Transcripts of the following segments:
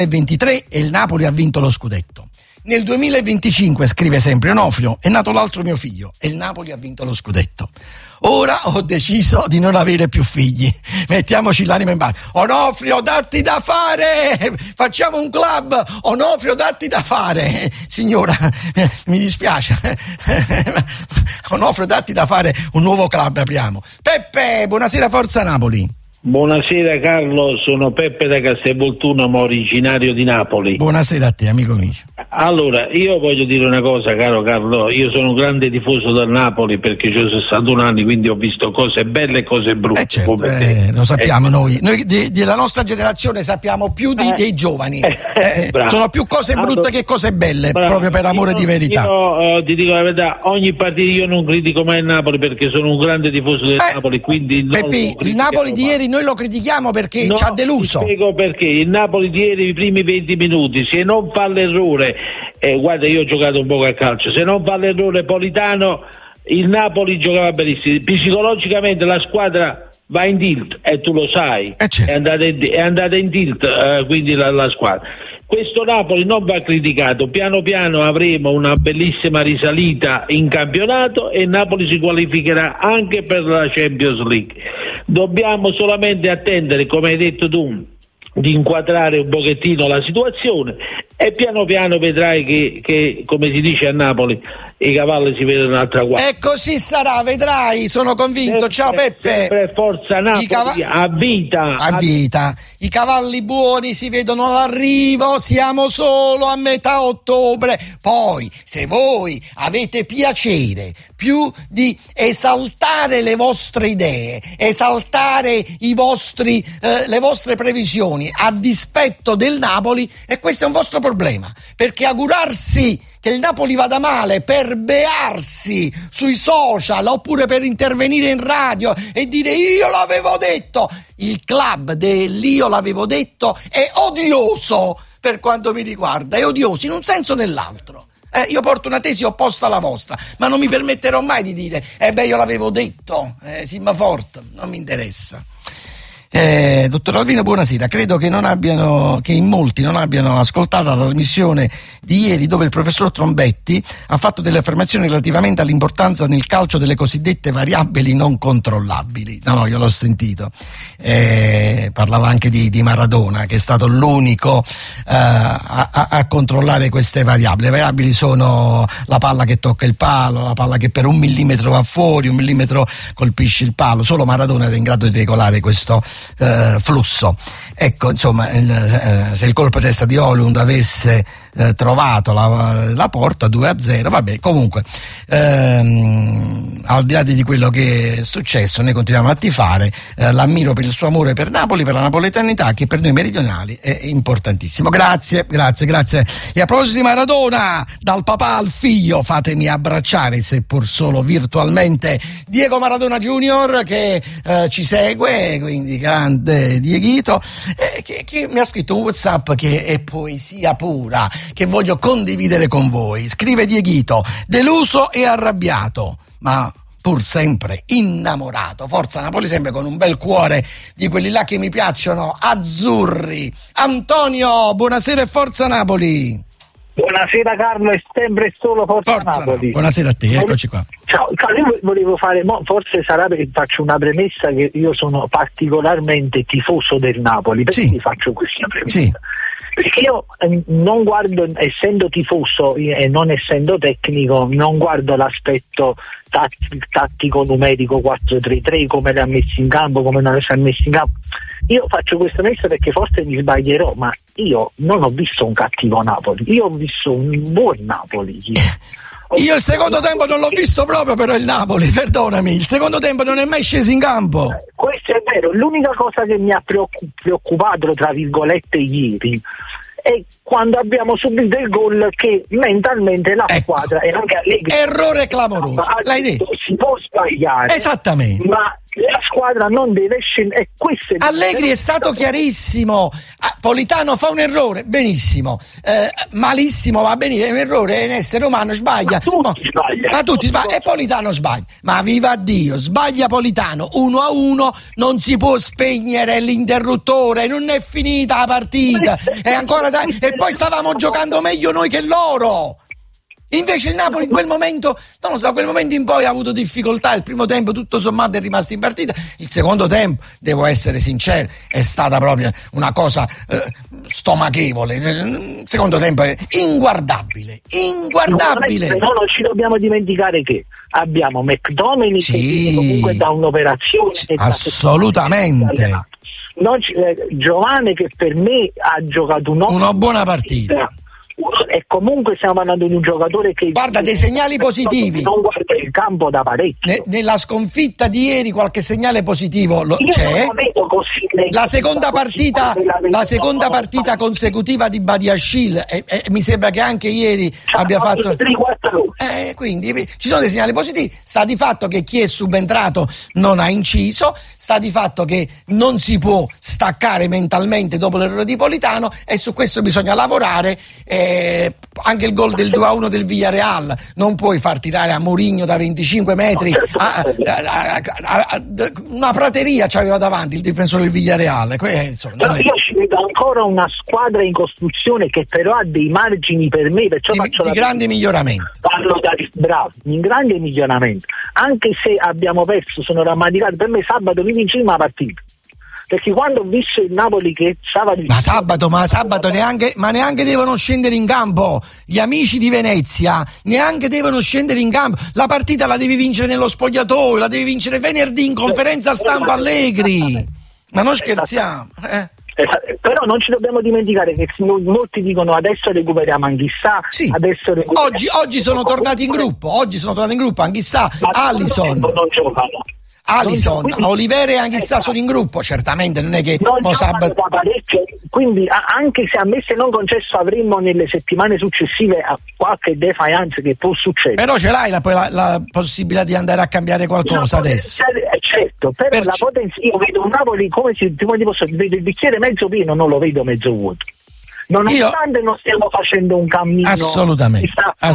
2023 e il Napoli ha vinto lo scudetto. Nel 2025, scrive sempre Onofrio, è nato l'altro mio figlio e il Napoli ha vinto lo scudetto. Ora ho deciso di non avere più figli. Mettiamoci l'anima in pace. Onofrio, datti da fare! Facciamo un club! Onofrio, datti da fare! Signora, mi dispiace. Onofrio, datti da fare un nuovo club, apriamo. Peppe, buonasera, Forza Napoli. Buonasera Carlo, sono Peppe da Castelvolturno, ma originario di Napoli. Buonasera a te, amico mio. Allora, io voglio dire una cosa, caro Carlo, io sono un grande tifoso del Napoli perché ho 61 anni, quindi ho visto cose belle e cose brutte. Certo, lo sappiamo noi della nostra generazione sappiamo più dei giovani, sono più cose brutte che cose belle, proprio per amore di verità. Io ti dico la verità, ogni partita io non critico mai il Napoli perché sono un grande tifoso del Napoli, quindi Peppi, il Napoli di ieri noi lo critichiamo perché ci ha deluso. Ti spiego perché. Il Napoli di ieri, i primi 20 minuti, se non fa l'errore, guarda, io ho giocato un po' a calcio, se non fa l'errore Politano, il Napoli giocava benissimo. Psicologicamente la squadra va in tilt e tu lo sai, certo. è andata in tilt, quindi la squadra. Questo Napoli non va criticato, piano piano avremo una bellissima risalita in campionato e Napoli si qualificherà anche per la Champions League. Dobbiamo solamente attendere, come hai detto tu, di inquadrare un pochettino la situazione e piano piano vedrai che come si dice a Napoli, i cavalli si vedono un'altra guardia. E così sarà, vedrai, sono convinto. Ciao Peppe. Sempre forza Napoli, a vita. A vita. I cavalli buoni si vedono all'arrivo, siamo solo a metà ottobre. Poi, se voi avete piacere più di esaltare le vostre idee, esaltare le vostre previsioni a dispetto del Napoli, e questo è un vostro problema, perché augurarsi che il Napoli vada male per bearsi sui social oppure per intervenire in radio e dire io l'avevo detto, il club dell'io l'avevo detto è odioso per quanto mi riguarda, è odioso in un senso o nell'altro. Io porto una tesi opposta alla vostra, ma non mi permetterò mai di dire io l'avevo detto, Simma Fort, non mi interessa. Dottor Alvino, buonasera. Credo che in molti non abbiano ascoltato la trasmissione di ieri dove il professor Trombetti ha fatto delle affermazioni relativamente all'importanza nel calcio delle cosiddette variabili non controllabili. No, io l'ho sentito. Parlava anche di Maradona, che è stato l'unico a controllare queste variabili. Le variabili sono la palla che tocca il palo, la palla che per 1 millimetro va fuori, 1 millimetro colpisce il palo. Solo Maradona era in grado di regolare questo flusso. Ecco, insomma, se il colpo testa di Holund avesse trovato la porta 2-0, vabbè, comunque al di là di quello che è successo, noi continuiamo a tifare, l'ammiro per il suo amore per Napoli, per la napoletanità, che per noi meridionali è importantissimo. Grazie. E a proposito di Maradona, dal papà al figlio, fatemi abbracciare, seppur solo virtualmente, Diego Maradona Junior, che ci segue, quindi grande Dieghito, che mi ha scritto un WhatsApp che è poesia pura, che voglio condividere con voi. Scrive Dieghito: deluso e arrabbiato, ma pur sempre innamorato. Forza Napoli, sempre con un bel cuore di quelli là che mi piacciono, azzurri. Antonio, buonasera e Forza Napoli. Buonasera Carlo, è sempre solo Forza Napoli. Buonasera a te, eccoci qua. Ciao Carlo, io volevo fare, forse sarà perché faccio una premessa, che io sono particolarmente tifoso del Napoli. Perché ti faccio questa premessa? Sì. Perché io non guardo, essendo tifoso e non essendo tecnico, non guardo l'aspetto tattico numerico 4-3-3, come le ha messi in campo, come non le ha messi in campo. Io faccio questa messa perché forse mi sbaglierò, ma io non ho visto un cattivo Napoli, io ho visto un buon Napoli. Io il secondo tempo non l'ho visto proprio, però il Napoli, perdonami, il secondo tempo non è mai sceso in campo. Questo è vero, l'unica cosa che mi ha preoccupato, tra virgolette, ieri, è quando abbiamo subito il gol, che mentalmente la squadra e anche Allegri, errore clamoroso, l'hai detto, si può sbagliare, esattamente, ma la squadra non deve scendere, e questo Allegri è stato chiarissimo. Politano fa un errore, benissimo, malissimo, va benissimo, è un errore, è un essere umano, sbaglia, ma tutti sbagliano, e Politano sbaglia, ma viva Dio, sbaglia Politano, 1-1, non si può spegnere l'interruttore, non è finita la partita, e ancora e poi stavamo giocando meglio noi che loro. Invece il Napoli in quel momento, da quel momento in poi ha avuto difficoltà. Il primo tempo tutto sommato è rimasto in partita, il secondo tempo, devo essere sincero, è stata proprio una cosa stomachevole. Il secondo tempo è inguardabile. No, non ci dobbiamo dimenticare che abbiamo McTominay che comunque da un'operazione, assolutamente. Giovane che per me ha giocato una buona partita. E comunque stiamo parlando di un giocatore che guarda dei segnali positivi, non guarda il campo da parecchio. Nella sconfitta di ieri qualche segnale positivo c'è. La seconda partita consecutiva di Badiashile, e mi sembra che anche ieri abbia fatto 3-4. Quindi ci sono dei segnali positivi. Sta di fatto che chi è subentrato non ha inciso, sta di fatto che non si può staccare mentalmente dopo l'errore di Politano, e su questo bisogna lavorare. Anche il gol del 2-1 del Villarreal, non puoi far tirare a Mourinho da 25 metri, una prateria c'aveva davanti il difensore del Villarreal. Io ci vedo ancora una squadra in costruzione che però ha dei margini per me, perciò faccio di grande miglioramento. Parlo in grande miglioramento, anche se abbiamo perso, sono rammaricato, per me sabato mi vincemmo la partita. Perché quando ho visto il Napoli che stava ma sabato neanche devono scendere in campo gli amici di Venezia, neanche devono scendere in campo, la partita la devi vincere nello spogliatoio, la devi vincere venerdì in conferenza stampa Allegri, ma non scherziamo. Però non ci dobbiamo dimenticare che molti dicono adesso recuperiamo Anghissà, adesso oggi sono tornati in gruppo, Anghissà, Alisson Olivera e Anghissà sono in gruppo, certamente non è che sabato. Quindi anche se a me se non concesso avremmo nelle settimane successive qualche defiance che può succedere. Però ce l'hai la possibilità di andare a cambiare qualcosa adesso. Certo, però la potenza, io vedo un Napoli come se vedo il bicchiere mezzo pieno, non lo vedo mezzo vuoto. Nonostante non stiamo facendo un cammino assolutamente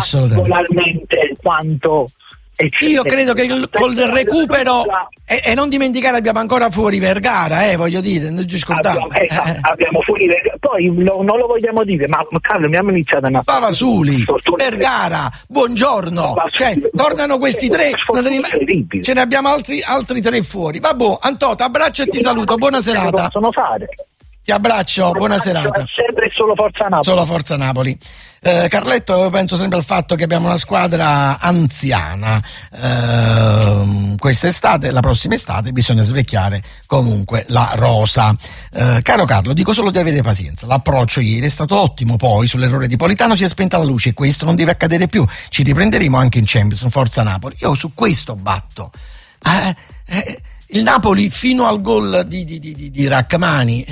quanto. Io credo che col recupero e non dimenticare abbiamo ancora fuori Vergara, voglio dire, non ci scordare. Abbiamo fuori Vergara, poi non lo vogliamo dire, ma Carlo mi hanno iniziato a Pavasuli, Vergara, Buongiorno, tornano questi tre, ce ne abbiamo altri tre fuori. Vabbè, Antò, ti abbraccio e ti saluto, buona serata. Possono fare. Ti abbraccio, buona serata. Sempre solo Forza Napoli. Solo Forza Napoli. Carletto, io penso sempre al fatto che abbiamo una squadra anziana. Quest'estate, la prossima estate, bisogna svecchiare comunque la rosa. Caro Carlo, dico solo di avere pazienza. L'approccio ieri è stato ottimo, poi sull'errore di Politano si è spenta la luce e questo non deve accadere più. Ci riprenderemo anche in Champions, Forza Napoli. Io su questo batto. Il Napoli fino al gol di Rachmani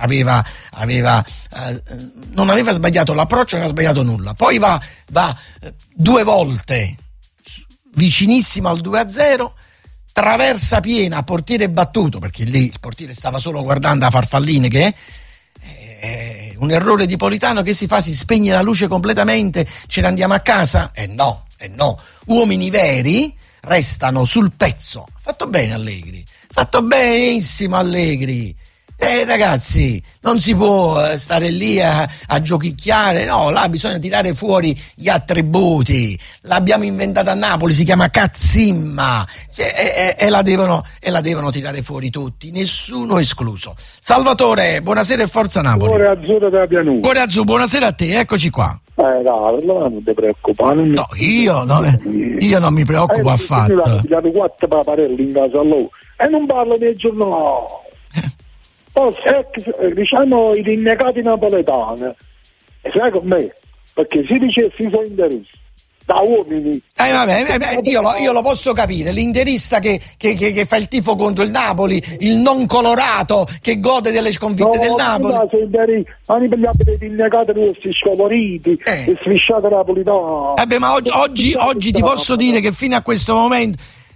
non aveva sbagliato l'approccio, non aveva sbagliato nulla. Poi va 2 volte vicinissimo al 2-0, traversa piena, portiere battuto, perché lì il portiere stava solo guardando a farfalline, che è un errore di Politano che si spegne la luce completamente, ce ne andiamo a casa? No. Uomini veri restano sul pezzo. Fatto bene Allegri, fatto benissimo Allegri. Ragazzi, non si può stare lì a giochicchiare, no, là bisogna tirare fuori gli attributi. L'abbiamo inventata a Napoli, si chiama cazzimma, e la devono tirare fuori tutti, nessuno escluso. Salvatore, buonasera e Forza Napoli. Cuore azzurro della pianura. Cuore azzurro, buonasera a te, eccoci qua. Non ti preoccupare. No, io non mi preoccupo affatto. Ho pigliato 4 paparelli in casa a loro e non parlo del giornale. Diciamo i rinnegati napoletani, sai con me, perché si dice si sono interisti da uomini. Io lo posso capire, l'interista che fa il tifo contro il Napoli, il non colorato che gode delle sconfitte del Napoli. Ma ne pigliamo dei rinnegati questi scoloriti, e sfisciate napolitani. Ma oggi ti posso dire che fino a questo momento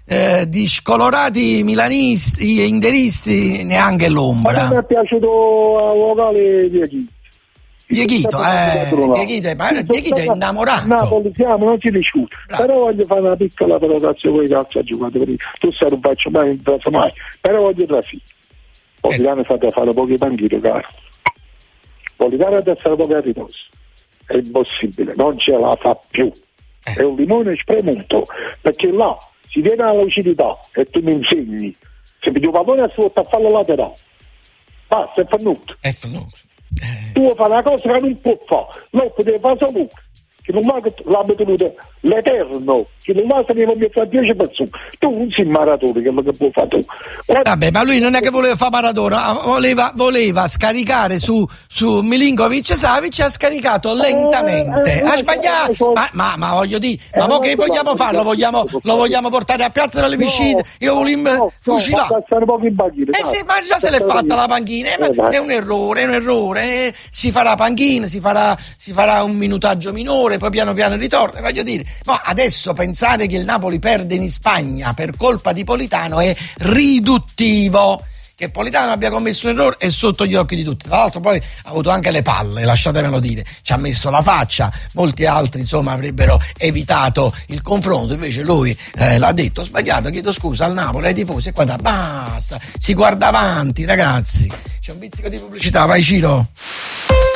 di scolorati milanisti e interisti neanche l'ombra. Ma mi è piaciuto a vocale Dieghito è innamorato. Napoli siamo, non si discute. Però voglio fare una piccola prenotazione con i calci a giocatori. Tu sai, non faccio mai, non faccio mai. Però voglio trafì. Politano è fatto a fare pochi panchini, caro. Politano deve essere poco a riposo. È impossibile, non ce la fa più. È un limone spremuto, perché là si viene alla lucidità e tu mi insegni. Se mi dico pallone a sotto a farlo laterale. Basta, è finito. Tu vuoi fare una cosa che non può fare, non poteva fare solo che non va che l'ha tenuto l'Eterno, che non va a tenere a 10 persone. Tu non sei maratone, che è lo che puoi fare tu. Vabbè, ma lui non è che voleva fare maratona, voleva scaricare su Milinkovic Savic e ha scaricato lentamente. Ha sbagliato, ma voglio dire, ma mo che vogliamo fare? Lo vogliamo portare a Piazza delle Piscine? Io volevo fucilare. Sì, ma già se l'è fatta la panchina, è un errore. Si farà panchina, si farà un minutaggio minore, poi piano piano ritorna, voglio dire. Ma adesso pensare che il Napoli perde in Spagna per colpa di Politano è riduttivo. Che Politano abbia commesso un errore è sotto gli occhi di tutti. Tra l'altro poi ha avuto anche le palle, lasciatemelo dire, ci ha messo la faccia, molti altri insomma avrebbero evitato il confronto, invece lui l'ha detto: ho sbagliato, chiedo scusa al Napoli, ai tifosi, e qua basta, si guarda avanti, ragazzi. C'è un pizzico di pubblicità, vai Ciro.